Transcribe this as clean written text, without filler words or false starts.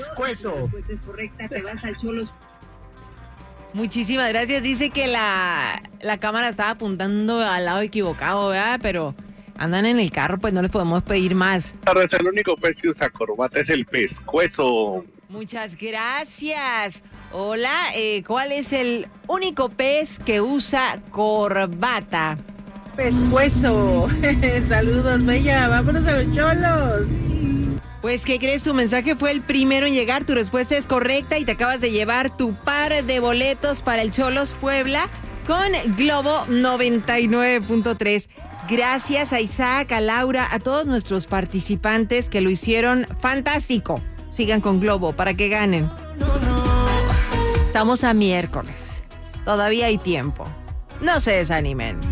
Pescuezo. Es correcta, te vas al Cholos. Muchísimas gracias. Dice que la cámara estaba apuntando al lado equivocado, ¿verdad? Pero andan en el carro, pues no les podemos pedir más. El único pez que usa corbata es el pescuezo. Muchas gracias. Hola, ¿cuál es el único pez que usa corbata? Pescuezo. Saludos, bella. Vámonos a los Cholos. Pues, ¿qué crees? Tu mensaje fue el primero en llegar. Tu respuesta es correcta y te acabas de llevar tu par de boletos para el Cholos Puebla con Globo 99.3. Gracias a Isaac, a Laura, a todos nuestros participantes que lo hicieron fantástico. Sigan con Globo para que ganen. Estamos a miércoles. Todavía hay tiempo. No se desanimen.